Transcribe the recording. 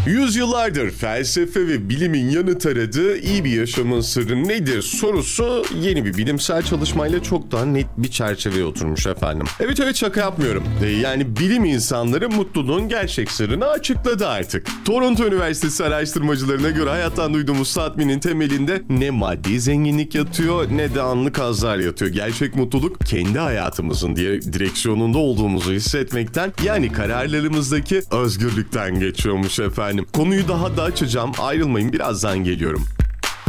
Yüzyıllardır felsefe ve bilimin yanıt aradığı iyi bir yaşamın sırrı nedir sorusu yeni bir bilimsel çalışmayla çok daha net bir çerçeveye oturmuş efendim. Evet şaka yapmıyorum. Yani bilim insanları mutluluğun gerçek sırrını açıkladı artık. Toronto Üniversitesi araştırmacılarına göre hayattan duyduğumuz tatminin temelinde ne maddi zenginlik yatıyor ne de anlık hazlar yatıyor. Gerçek mutluluk kendi hayatımızın direksiyonunda olduğumuzu hissetmekten, yani kararlarımızdaki özgürlükten geçiyormuş efendim. Konuyu daha da açacağım, ayrılmayın, birazdan geliyorum.